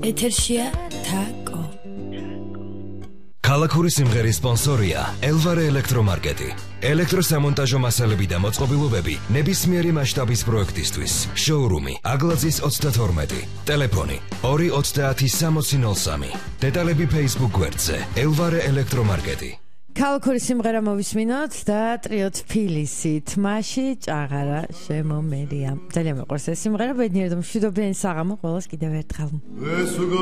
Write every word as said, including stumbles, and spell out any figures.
ეთერშია თაკო. ქალაქური სიმღერის სპონსორია ელვარე ელექტრომარკეტი. ელექტროსამონტაჟო მასალები და მოწყობილობები ნებისმიერი მასშტაბის პროექტისთვის. შოურუმი აგლაძის ოცდათორმეტი. ტელეფონი ორი ოცდაათი სამოცი ნოლ სამი. დეტალები Facebook გვერდზე ელვარე ელექტრომარკეტი. ქალაქური სიმღერა მოვისმინოთ და ტრიო თბილისი თმაში ჭაღარა შემომერია. ძალიან მეყვარს ეს სიმღერა, ბედნიერი და მშვიდობიანი საღამო ყველას კიდევ ერთხელ.